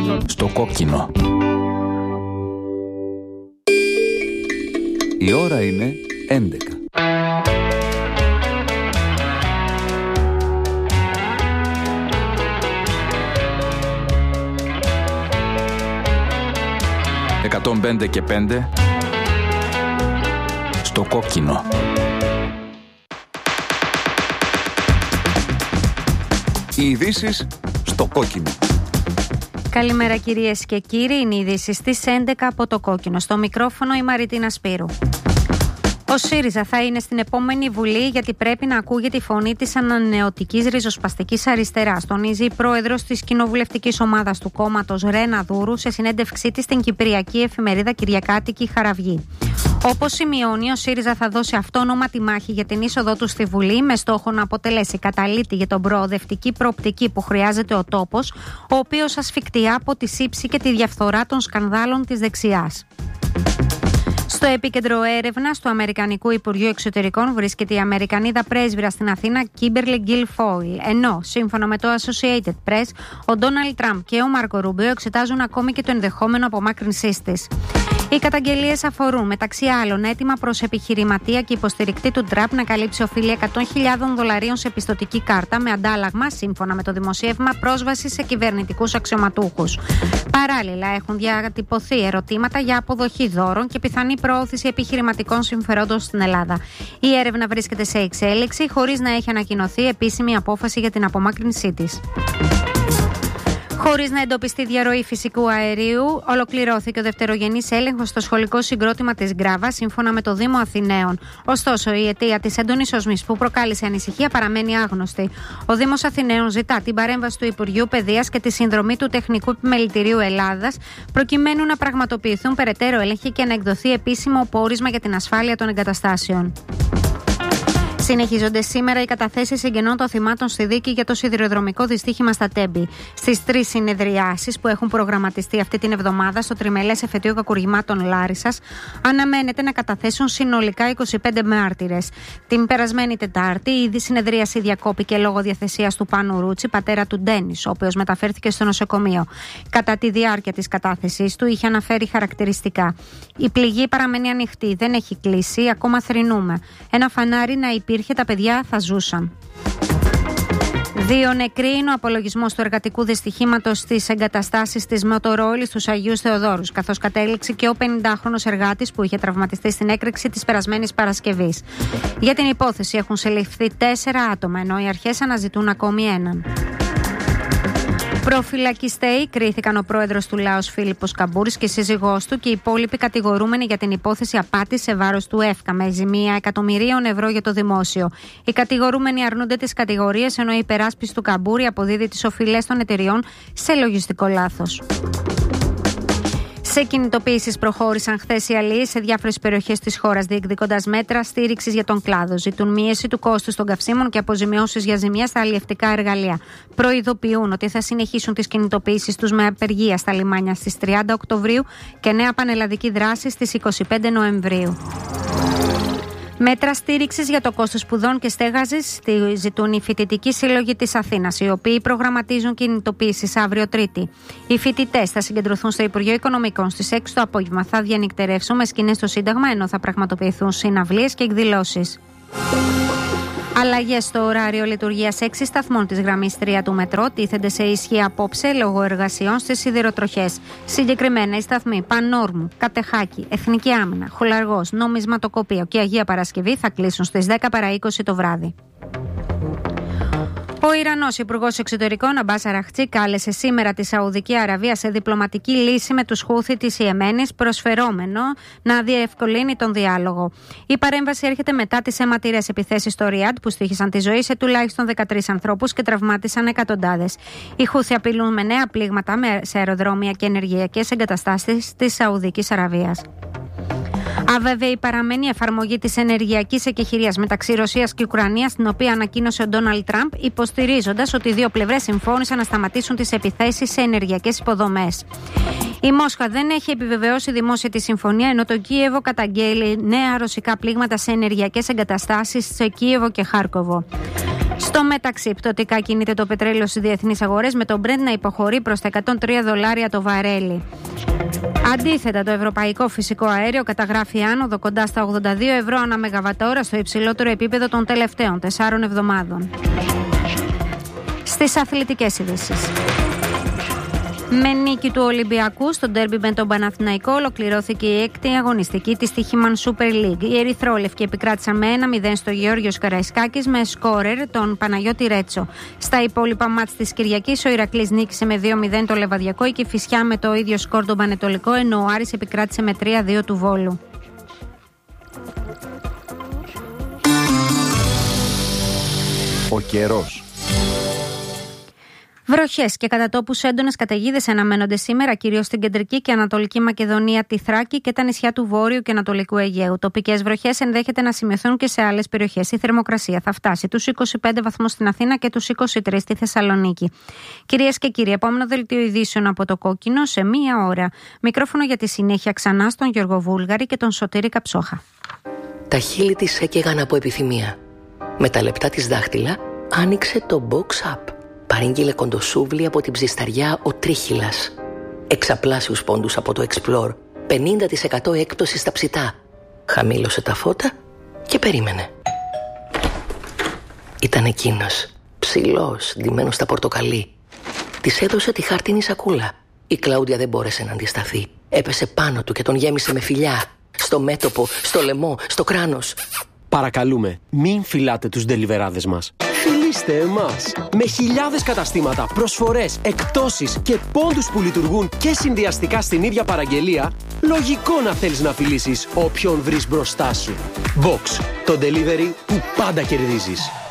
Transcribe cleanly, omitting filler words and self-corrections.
Στο κόκκινο. Η ώρα είναι 11. «105 και 5» στο κόκκινο. Οι ειδήσεις στο κόκκινο. Καλημέρα κυρίες και κύριοι, είναι οι ειδήσεις στις 11 από το κόκκινο. Στο μικρόφωνο η Μαριτίνα Σπύρου. Ο ΣΥΡΙΖΑ θα είναι στην επόμενη Βουλή γιατί πρέπει να ακούγεται η φωνή της ανανεωτικής ριζοσπαστικής αριστεράς, τονίζει η πρόεδρος της κοινοβουλευτικής ομάδας του κόμματος Ρένα Δούρου σε συνέντευξή της στην κυπριακή εφημερίδα Κυριακάτικη Χαραυγή. Όπως σημειώνει, ο ΣΥΡΙΖΑ θα δώσει αυτόνομα τη μάχη για την είσοδό του στη Βουλή με στόχο να αποτελέσει καταλήτη για τον προοδευτική προοπτική που χρειάζεται ο τόπος, ο οποίος ασφικτιά από τη σύψη και τη διαφθορά των σκανδάλων της δεξιάς. Στο επίκεντρο έρευνας του Αμερικανικού Υπουργείου Εξωτερικών βρίσκεται η Αμερικανίδα πρέσβυρα στην Αθήνα Κίμπερλι Γκίλφόιλ, ενώ σύμφωνα με το Associated Press, ο Ντόναλντ Τραμπ και ο Μάρκο Ρούμπιο εξετάζουν ακόμη και το ενδεχόμενο απομάκρυνσής της. Οι καταγγελίες αφορούν μεταξύ άλλων έτοιμα προς επιχειρηματία και υποστηρικτή του Τραμπ να καλύψει οφείλη $100,000 σε πιστωτική κάρτα με αντάλλαγμα, σύμφωνα με το δημοσίευμα, πρόσβαση σε κυβερνητικούς αξιωματούχους. Παράλληλα, έχουν διατυπωθεί ερωτήματα για αποδοχή δώρων και πιθανή προώθηση επιχειρηματικών συμφερόντων στην Ελλάδα. Η έρευνα βρίσκεται σε εξέλιξη, χωρίς να έχει ανακοινωθεί επίσημη απόφαση για την απομάκρυνσή της. Χωρίς να εντοπιστεί διαρροή φυσικού αερίου, ολοκληρώθηκε ο δευτερογενής έλεγχος στο σχολικό συγκρότημα της Γκράβας, σύμφωνα με το Δήμο Αθηναίων. Ωστόσο, η αιτία της έντονης οσμής που προκάλεσε ανησυχία παραμένει άγνωστη. Ο Δήμος Αθηναίων ζητά την παρέμβαση του Υπουργείου Παιδείας και τη συνδρομή του Τεχνικού Επιμελητηρίου Ελλάδας, προκειμένου να πραγματοποιηθούν περαιτέρω έλεγχοι και να εκδοθεί επίσημο πόρισμα για την ασφάλεια των εγκαταστάσεων. Συνεχίζονται σήμερα οι καταθέσεις εγγενών των θυμάτων στη δίκη για το σιδηροδρομικό δυστύχημα στα Τέμπη. Στις 3 συνεδριάσεις που έχουν προγραμματιστεί αυτή την εβδομάδα στο τριμελές εφετείο κακουργημάτων Λάρισσας, αναμένεται να καταθέσουν συνολικά 25 μάρτυρες. Την περασμένη Τετάρτη, η συνεδρίαση διακόπηκε λόγω διαθεσίας του Πάνου Ρούτσι, πατέρα του Ντένις, ο οποίος μεταφέρθηκε στο νοσοκομείο. Κατά τη διάρκεια της κατάθεσής του, είχε αναφέρει χαρακτηριστικά. Η πληγή παραμένει ανοιχτή, δεν έχει κλείσει, ακόμα θρηνούμε. Ένα φανάρι να υπήρχε, τα παιδιά θα ζούσαν. 2 νεκροί είναι ο απολογισμός του εργατικού δυστυχήματος στις εγκαταστάσεις της Μοτορόιλ στους Αγίους Θεοδόρους, καθώς κατέληξε και ο 50χρονος εργάτης που είχε τραυματιστεί στην έκρηξη της περασμένης Παρασκευής. Για την υπόθεση έχουν συλληφθεί 4 άτομα, ενώ οι αρχές αναζητούν ακόμη έναν. Προφυλακιστέοι κρίθηκαν ο πρόεδρος του Λάος Φίλιππος Καμπούρης και η σύζυγός του και οι υπόλοιποι κατηγορούμενοι για την υπόθεση απάτης σε βάρος του ΕΦΚΑ με ζημία €1.000.000 για το δημόσιο. Οι κατηγορούμενοι αρνούνται τις κατηγορίες, ενώ η υπεράσπιση του Καμπούρη αποδίδει τις οφειλές των εταιριών σε λογιστικό λάθος. Σε κινητοποιήσεις προχώρησαν χθες οι αλλοίς σε διάφορες περιοχές της χώρας, διεκδικώντας μέτρα στήριξης για τον κλάδο. Ζητούν μείωση του κόστους των καυσίμων και αποζημιώσεις για ζημιά στα αλλιευτικά εργαλεία. Προειδοποιούν ότι θα συνεχίσουν τις κινητοποιήσεις τους με απεργία στα λιμάνια στις 30 Οκτωβρίου και νέα πανελλαδική δράση στις 25 Νοεμβρίου. Μέτρα στήριξης για το κόστος σπουδών και στέγασης ζητούν οι φοιτητικοί σύλλογοι της Αθήνας, οι οποίοι προγραμματίζουν κινητοποίησεις αύριο Τρίτη. Οι φοιτητές θα συγκεντρωθούν στο Υπουργείο Οικονομικών στις 6 το απόγευμα. Θα διανυκτερεύσουν με σκηνές στο Σύνταγμα, ενώ θα πραγματοποιηθούν συναυλίες και εκδηλώσεις. Αλλαγές στο ωράριο λειτουργίας 6 σταθμών της γραμμής 3 του μετρό τίθενται σε ισχύ απόψε λόγω εργασιών στις σιδηροτροχές. Συγκεκριμένα οι σταθμοί Πανόρμου, Κατεχάκη, Εθνική Άμυνα, Χολαργός, Νομισματοκοπείο και Αγία Παρασκευή θα κλείσουν στις 10 παρά 20 το βράδυ. Ο Ιρανός Υπουργός Εξωτερικών Αμπάς Αραχτσί κάλεσε σήμερα τη Σαουδική Αραβία σε διπλωματική λύση με τους Χούθι της Ιεμένης, προσφερόμενο να διευκολύνει τον διάλογο. Η παρέμβαση έρχεται μετά τις αιματηρές επιθέσεις στο Ριάντ που στοίχησαν τη ζωή σε τουλάχιστον 13 ανθρώπους και τραυμάτισαν εκατοντάδες. Οι Χούθι απειλούν με νέα πλήγματα σε αεροδρόμια και ενεργειακές εγκαταστάσεις της Σαουδικής Αραβίας. Αβέβαιη παραμένει η εφαρμογή της ενεργειακής εκεχηρίας μεταξύ Ρωσίας και Ουκρανίας, την οποία ανακοίνωσε ο Ντόναλντ Τραμπ, υποστηρίζοντας ότι οι δύο πλευρές συμφώνησαν να σταματήσουν τις επιθέσεις σε ενεργειακές υποδομές. Η Μόσχα δεν έχει επιβεβαιώσει δημόσια τη συμφωνία, ενώ το Κίεβο καταγγέλει νέα ρωσικά πλήγματα σε ενεργειακές εγκαταστάσεις σε Κίεβο και Χάρκοβο. Στο μεταξύ, πτωτικά κινείται το πετρέλαιο στις διεθνείς αγορές, με το Brent να υποχωρεί προς τα $103 το βαρέλι. Αντίθετα, το ευρωπαϊκό φυσικό αέριο καταγράφει άνοδο κοντά στα €82 ανά μεγαβατόρα, στο υψηλότερο επίπεδο των τελευταίων 4 εβδομάδων. Στις αθλητικές ειδήσεις. Με νίκη του Ολυμπιακού στο ντέρμπι με τον Παναθηναϊκό ολοκληρώθηκε η 6η αγωνιστική της Τύχημαν Super League. Οι ερυθρόλευκοι επικράτησαν με 1-0 στο Γεώργιος Καραϊσκάκης με σκόρερ τον Παναγιώτη Ρέτσο. Στα υπόλοιπα μάτς της Κυριακής, ο Ηρακλής νίκησε με 2-0 το Λεβαδιακό, η Κηφισιά με το ίδιο σκορ τον Πανετολικό, ενώ ο Άρης επικράτησε με 3-2 του Βόλου. Ο καιρός. Βροχές και κατά τόπους έντονες καταιγίδες αναμένονται σήμερα, κυρίως στην κεντρική και ανατολική Μακεδονία, τη Θράκη και τα νησιά του Βόρειου και Ανατολικού Αιγαίου. Τοπικές βροχές ενδέχεται να σημειωθούν και σε άλλες περιοχές. Η θερμοκρασία θα φτάσει τους 25 βαθμούς στην Αθήνα και τους 23 στη Θεσσαλονίκη. Κυρίες και κύριοι, επόμενο δελτίο ειδήσεων από το Κόκκινο σε 1 ώρα. Μικρόφωνο για τη συνέχεια ξανά στον Γιώργο Βούλγαρη και τον Σωτήρη Καψόχα. Τα χείλη της έκαιγαν από επιθυμία. Με τα λεπτά της δάχτυλα άνοιξε το Box Up. Παρήγγειλε κοντοσούβλι από την ψισταριά ο Τρίχυλας. Εξαπλάσιους πόντους από το Explore. 50% έκπτωση στα ψητά. Χαμήλωσε τα φώτα και περίμενε. Ήταν εκείνος, ψηλός, ντυμένος στα πορτοκαλί. Της έδωσε τη χάρτινη σακούλα. Η Κλάουντια δεν μπόρεσε να αντισταθεί. Έπεσε πάνω του και τον γέμισε με φιλιά. Στο μέτωπο, στο λαιμό, στο κράνος. Παρακαλούμε, μην φυλάτε τους ντελιβεράδες μας. Φιλήστε εμάς! Με χιλιάδες καταστήματα, προσφορές, εκπτώσεις και πόντους που λειτουργούν και συνδυαστικά στην ίδια παραγγελία, λογικό να θέλεις να φιλήσεις όποιον βρεις μπροστά σου. Box, το delivery που πάντα κερδίζεις.